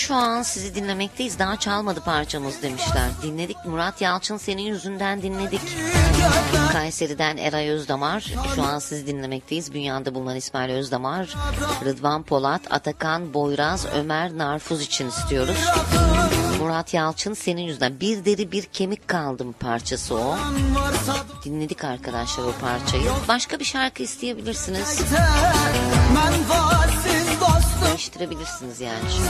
şu an sizi dinlemekteyiz. Daha çalmadı parçamız demişler. Dinledik. Murat Yalçın senin yüzünden dinledik. Kayseri'den Eray Özdamar. Şu an sizi dinlemekteyiz. Bünyan'da bulunan İsmail Özdamar. Rıdvan Polat, Atakan Boyraz, Ömer Narfuz için istiyoruz. Murat Yalçın senin yüzünden. Bir deri bir kemik kaldım parçası o. Dinledik arkadaşlar o parçayı. Başka bir şarkı isteyebilirsiniz. Değiştirebilirsiniz yani.